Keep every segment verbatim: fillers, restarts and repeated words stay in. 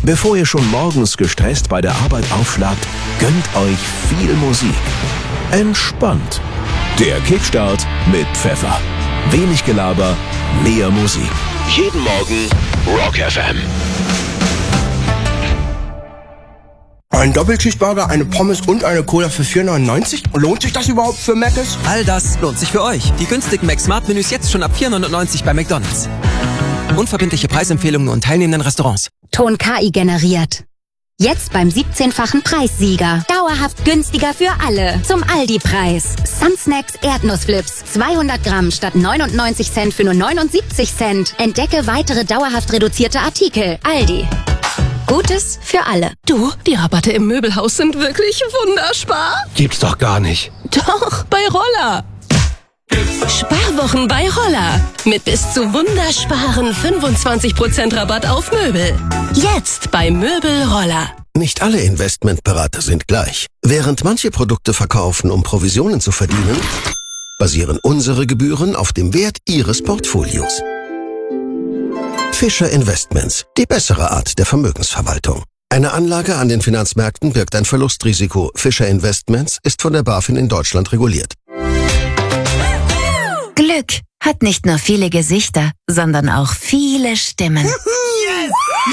Bevor ihr schon morgens gestresst bei der Arbeit aufschlagt, gönnt euch viel Musik. Entspannt. Der Kickstart mit Pfeffer. Wenig Gelaber, mehr Musik. Jeden Morgen Rock F M. Ein Doppelcheeseburger, eine Pommes und eine Cola für vier neunundneunzig? Lohnt sich das überhaupt für Mc's? All das lohnt sich für euch. Die günstigen Mac-Smart-Menüs jetzt schon ab vier neunundneunzig bei McDonald's. Unverbindliche Preisempfehlungen und teilnehmenden Restaurants. Ton K I generiert. Jetzt beim siebzehnfachen Preissieger. Dauerhaft günstiger für alle. Zum Aldi-Preis. Sunsnacks Erdnussflips. zweihundert Gramm statt neunundneunzig Cent für nur neunundsiebzig Cent. Entdecke weitere dauerhaft reduzierte Artikel. Aldi. Gutes für alle. Du, die Rabatte im Möbelhaus sind wirklich wunderspar. Gibt's doch gar nicht. Doch, bei Roller. Sparwochen bei Roller. Mit bis zu wundersparen fünfundzwanzig Prozent Rabatt auf Möbel. Jetzt bei Möbel Roller. Nicht alle Investmentberater sind gleich. Während manche Produkte verkaufen, um Provisionen zu verdienen, basieren unsere Gebühren auf dem Wert Ihres Portfolios. Fischer Investments, die bessere Art der Vermögensverwaltung. Eine Anlage an den Finanzmärkten birgt ein Verlustrisiko. Fischer Investments ist von der BaFin in Deutschland reguliert. Glück hat nicht nur viele Gesichter, sondern auch viele Stimmen. Yes!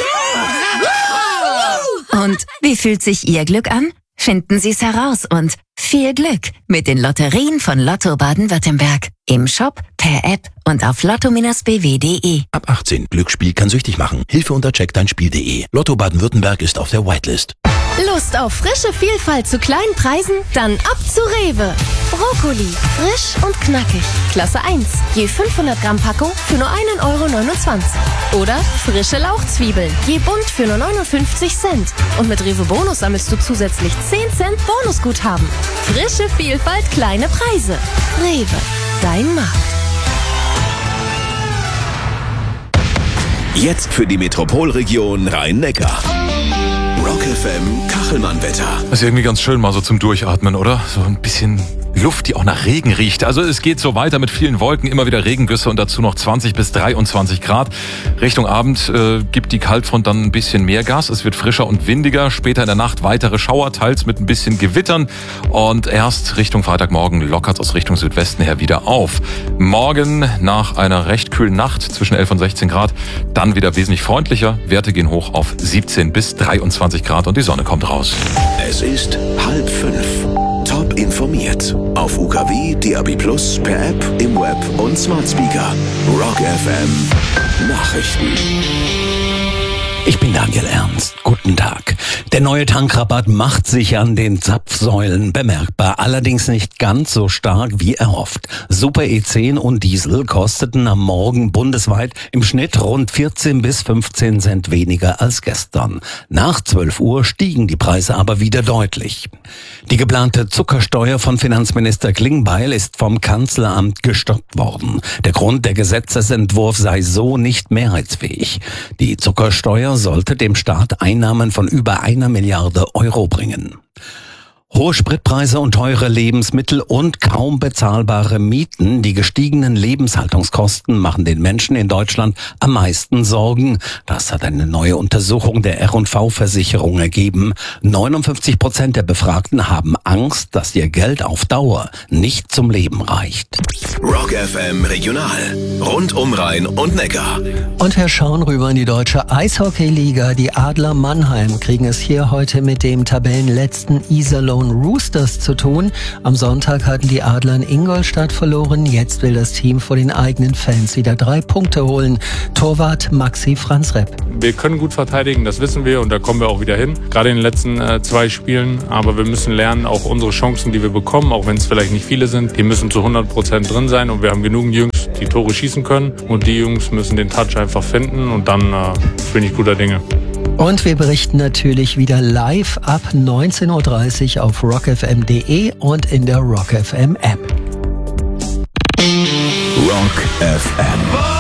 Und wie fühlt sich Ihr Glück an? Finden Sie es heraus und viel Glück mit den Lotterien von Lotto Baden-Württemberg. Im Shop, per App und auf lotto Bindestrich b w punkt d e. Ab achtzehn. Glücksspiel kann süchtig machen. Hilfe unter check dein Spiel punkt d e. Lotto Baden-Württemberg ist auf der Whitelist. Lust auf frische Vielfalt zu kleinen Preisen? Dann ab zu Rewe. Brokkoli, frisch und knackig. Klasse eins, je fünfhundert Gramm Packung für nur ein Euro neunundzwanzig. Oder frische Lauchzwiebeln, je bunt für nur neunundfünfzig Cent. Und mit Rewe Bonus sammelst du zusätzlich zehn Cent Bonusguthaben. Frische Vielfalt, kleine Preise. Rewe, dein Markt. Jetzt für die Metropolregion Rhein-Neckar. Rock F M Kachelmann-Wetter. Das ist irgendwie ganz schön mal so zum Durchatmen, oder? So ein bisschen Luft, die auch nach Regen riecht. Also es geht so weiter mit vielen Wolken, immer wieder Regengüsse und dazu noch zwanzig bis dreiundzwanzig Grad. Richtung Abend äh, gibt die Kaltfront dann ein bisschen mehr Gas. Es wird frischer und windiger. Später in der Nacht weitere Schauer, teils mit ein bisschen Gewittern. Und erst Richtung Freitagmorgen lockert es aus Richtung Südwesten her wieder auf. Morgen nach einer recht kühlen Nacht zwischen elf und sechzehn Grad dann wieder wesentlich freundlicher. Werte gehen hoch auf siebzehn bis dreiundzwanzig Grad und die Sonne kommt raus. Es ist halb fünf. Top informiert. Auf U K W, D A B Plus, per App, im Web und Smart Speaker. Rock F M Nachrichten. Ich bin Daniel Ernst. Guten Tag. Der neue Tankrabatt macht sich an den Zapfsäulen bemerkbar, allerdings nicht ganz so stark wie erhofft. Super E zehn und Diesel kosteten am Morgen bundesweit im Schnitt rund vierzehn bis fünfzehn Cent weniger als gestern. Nach zwölf Uhr stiegen die Preise aber wieder deutlich. Die geplante Zuckersteuer von Finanzminister Klingbeil ist vom Kanzleramt gestoppt worden. Der Grund, der Gesetzesentwurf sei so nicht mehrheitsfähig. Die Zuckersteuer sollte dem Staat Einnahmen von über einer Milliarde Euro bringen. Hohe Spritpreise und teure Lebensmittel und kaum bezahlbare Mieten, die gestiegenen Lebenshaltungskosten machen den Menschen in Deutschland am meisten Sorgen. Das hat eine neue Untersuchung der R und V-Versicherung ergeben. neunundfünfzig Prozent der Befragten haben Angst, dass ihr Geld auf Dauer nicht zum Leben reicht. Rock F M Regional. Rund um Rhein und Neckar. Und wir schauen rüber in die deutsche Eishockeyliga. Die Adler Mannheim kriegen es hier heute mit dem Tabellenletzten Iserlohn Roosters zu tun. Am Sonntag hatten die Adler in Ingolstadt verloren. Jetzt will das Team vor den eigenen Fans wieder drei Punkte holen. Torwart Maxi Franzrepp. Wir können gut verteidigen, das wissen wir und da kommen wir auch wieder hin. Gerade in den letzten äh, zwei Spielen. Aber wir müssen lernen, auch unsere Chancen, die wir bekommen, auch wenn es vielleicht nicht viele sind, die müssen zu hundert Prozent drin sein und wir haben genug Jungs, die Tore schießen können und die Jungs müssen den Touch einfach finden und dann äh, bin ich guter Dinge. Und wir berichten natürlich wieder live ab neunzehn Uhr dreißig auf rock f m punkt d e und in der Rock F M App. Rock F M.